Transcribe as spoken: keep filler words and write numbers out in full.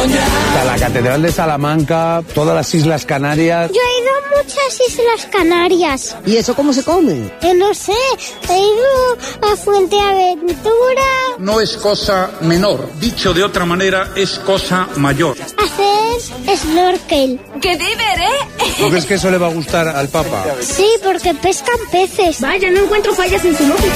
A la Catedral de Salamanca, todas las Islas Canarias. Yo he ido a muchas Islas Canarias. ¿Y eso cómo se come? Eh, no sé, he ido a Fuenteventura. No es cosa menor, dicho de otra manera, es cosa mayor. Hacer snorkel. ¡Qué diver, eh! ¿Tú crees que eso le va a gustar al Papa? Sí, porque pescan peces. Vaya, no encuentro fallas en su lógica.